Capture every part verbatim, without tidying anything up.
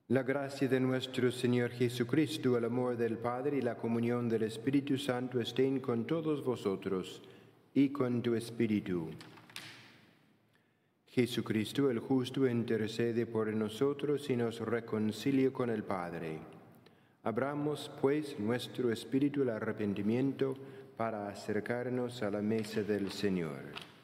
La gracia de nuestro Señor Jesucristo, el amor del Padre y la comunión del Espíritu Santo estén con todos vosotros y con tu Espíritu. Jesucristo el justo intercede por nosotros y nos reconcilia con el Padre. Abramos pues nuestro espíritu al arrepentimiento para acercarnos a la mesa del Señor.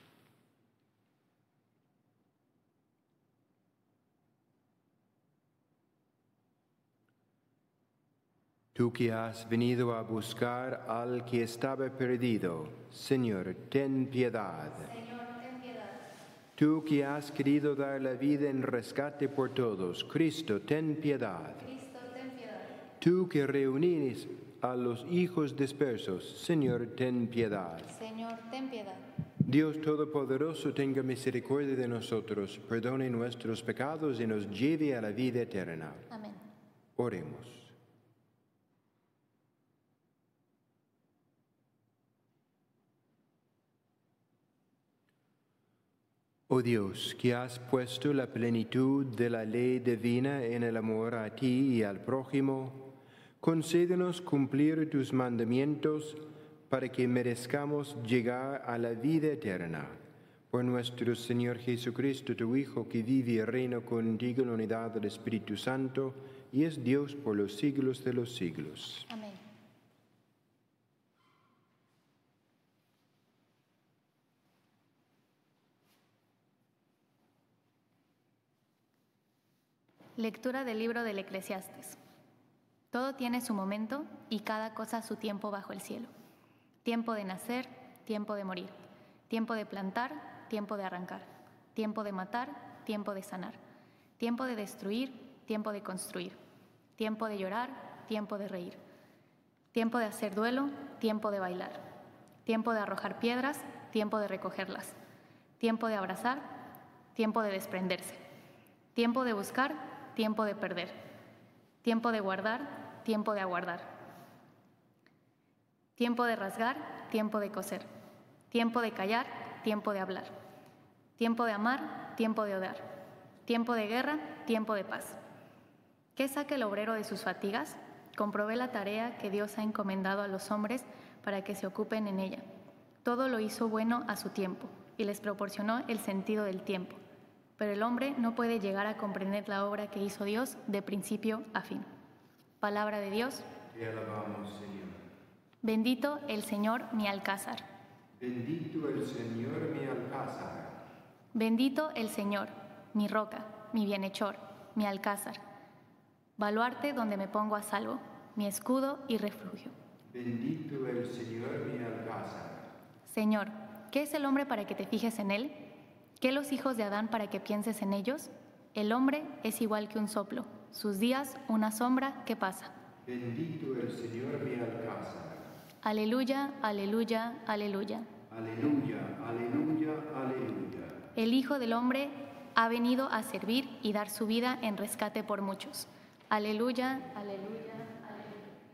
Tú que has venido a buscar al que estaba perdido, Señor, ten piedad. Señor, ten piedad. Tú que has querido dar la vida en rescate por todos, Cristo, ten piedad. Cristo, ten piedad. Tú que reunís a los hijos dispersos, Señor, ten piedad. Señor, ten piedad. Dios Todopoderoso, tenga misericordia de nosotros, perdone nuestros pecados y nos lleve a la vida eterna. Amén. Oremos. Oh Dios, que has puesto la plenitud de la ley divina en el amor a ti y al prójimo, concédenos cumplir tus mandamientos para que merezcamos llegar a la vida eterna. Por nuestro Señor Jesucristo, tu Hijo, que vive y reina contigo en la unidad del Espíritu Santo, y es Dios por los siglos de los siglos. Amén. Lectura del libro del Eclesiastes. Todo tiene su momento y cada cosa su tiempo bajo el cielo. Tiempo de nacer, tiempo de morir. Tiempo de plantar, tiempo de arrancar. Tiempo de matar, tiempo de sanar. Tiempo de destruir, tiempo de construir. Tiempo de llorar, tiempo de reír. Tiempo de hacer duelo, tiempo de bailar. Tiempo de arrojar piedras, tiempo de recogerlas. Tiempo de abrazar, tiempo de desprenderse. Tiempo de buscar, tiempo de perder. Tiempo de guardar, tiempo de aguardar. Tiempo de rasgar, tiempo de coser. Tiempo de callar, tiempo de hablar. Tiempo de amar, tiempo de odiar. Tiempo de guerra, tiempo de paz. ¿Qué saca el obrero de sus fatigas? Comprobé la tarea que Dios ha encomendado a los hombres para que se ocupen en ella. Todo lo hizo bueno a su tiempo y les proporcionó el sentido del tiempo. Pero el hombre no puede llegar a comprender la obra que hizo Dios de principio a fin. Palabra de Dios. Te alabamos, Señor. Bendito el Señor, mi alcázar. Bendito el Señor, mi alcázar. Bendito el Señor, mi roca, mi bienhechor, mi alcázar. Baluarte donde me pongo a salvo, mi escudo y refugio. Bendito el Señor, mi alcázar. Señor, ¿qué es el hombre para que te fijes en él? ¿Qué los hijos de Adán para que pienses en ellos? El hombre es igual que un soplo, sus días una sombra que pasa. Bendito el Señor, mi alcázar. Aleluya, aleluya, aleluya. Aleluya, aleluya, aleluya. El Hijo del Hombre ha venido a servir y dar su vida en rescate por muchos. Aleluya, aleluya.